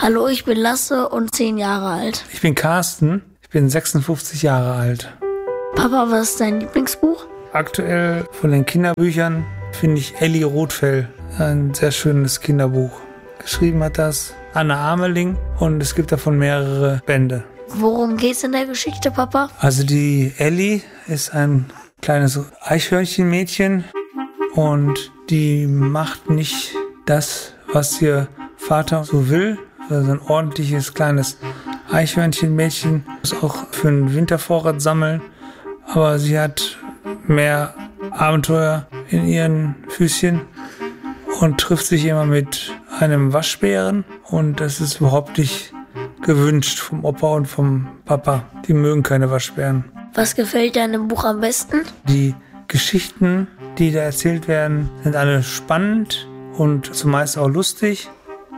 Hallo, ich bin Lasse und 10 Jahre alt. Ich bin Carsten, ich bin 56 Jahre alt. Papa, was ist dein Lieblingsbuch? Aktuell von den Kinderbüchern finde ich Elli Rotfell, ein sehr schönes Kinderbuch. Geschrieben hat das Anne Ameling und es gibt davon mehrere Bände. Worum geht's in der Geschichte, Papa? Also die Elli ist ein kleines Eichhörnchenmädchen und die macht nicht das, was ihr Vater so will. Also ein ordentliches kleines Eichhörnchenmädchen muss auch für den Wintervorrat sammeln, aber sie hat mehr Abenteuer in ihren Füßchen und trifft sich immer mit einem Waschbären und das ist überhaupt nicht gewünscht vom Opa und vom Papa. Die mögen keine Waschbären. Was gefällt dir an dem Buch am besten? Die Geschichten, die da erzählt werden, sind alle spannend und zumeist auch lustig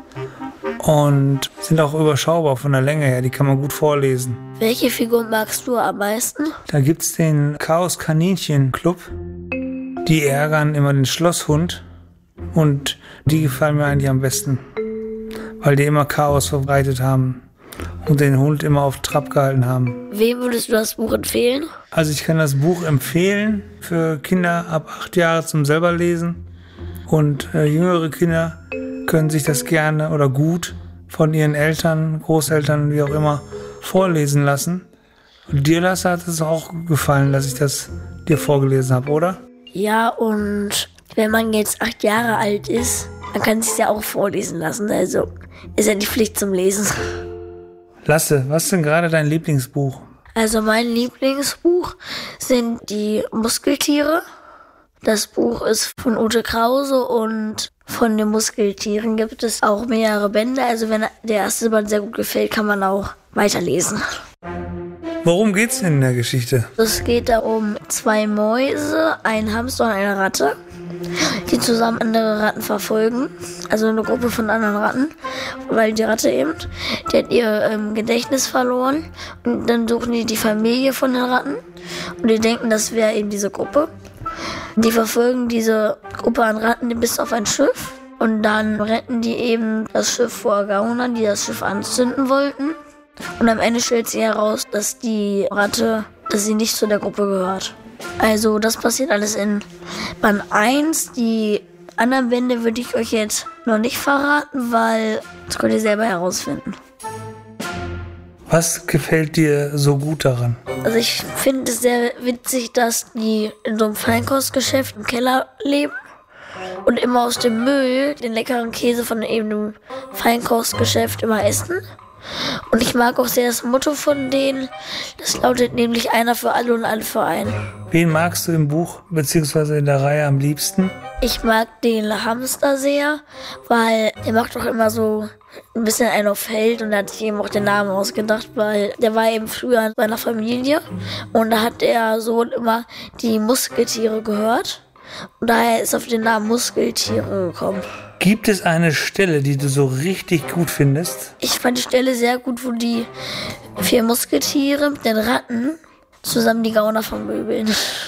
und sind auch überschaubar von der Länge her. Die kann man gut vorlesen. Welche Figur magst du am meisten? Da gibt's den Chaos-Kaninchen-Club. Die ärgern immer den Schlosshund und die gefallen mir eigentlich am besten, weil die immer Chaos verbreitet haben und den Hund immer auf Trab gehalten haben. Wem würdest du das Buch empfehlen? Also ich kann das Buch empfehlen für Kinder ab 8 Jahre zum selber lesen und jüngere Kinder können sich das gerne oder gut von ihren Eltern, Großeltern, wie auch immer, vorlesen lassen. Und dir, Lasse, hat es auch gefallen, dass ich das dir vorgelesen habe, oder? Ja, und wenn man jetzt 8 Jahre alt ist, dann kann sich ja auch vorlesen lassen. Also ist ja die Pflicht zum Lesen. Lasse, was ist denn gerade dein Lieblingsbuch? Also mein Lieblingsbuch sind die Muskeltiere. Das Buch ist von Ute Krause und von den Muskeltieren gibt es auch mehrere Bände. Also wenn der erste Band sehr gut gefällt, kann man auch weiterlesen. Worum geht's denn in der Geschichte? Es geht da um 2 Mäuse, einen Hamster und eine Ratte, die zusammen andere Ratten verfolgen. Also eine Gruppe von anderen Ratten, weil die Ratte eben, die hat ihr Gedächtnis verloren. Und dann suchen die Familie von den Ratten und die denken, das wäre eben diese Gruppe. Die verfolgen diese Gruppe an Ratten bis auf ein Schiff und dann retten die eben das Schiff vor Gaunern, die das Schiff anzünden wollten. Und am Ende stellt sich heraus, dass die Ratte, dass sie nicht zu der Gruppe gehört. Also das passiert alles in Band 1. Die anderen Bände würde ich euch jetzt noch nicht verraten, weil das könnt ihr selber herausfinden. Was gefällt dir so gut daran? Also ich finde es sehr witzig, dass die in so einem Feinkostgeschäft im Keller leben und immer aus dem Müll den leckeren Käse von eben dem Feinkostgeschäft immer essen. Und ich mag auch sehr das Motto von denen. Das lautet nämlich einer für alle und alle für einen. Wen magst du im Buch bzw. in der Reihe am liebsten? Ich mag den Hamster sehr, weil der macht doch immer so ein bisschen einen auf Held und da hat sich eben auch den Namen ausgedacht, weil der war eben früher in seiner Familie und da hat der Sohn immer die Muskeltiere gehört und daher ist auf den Namen Muskeltiere gekommen. Gibt es eine Stelle, die du so richtig gut findest? Ich fand die Stelle sehr gut, wo die 4 Musketiere mit den Ratten zusammen die Gauner vermöbeln.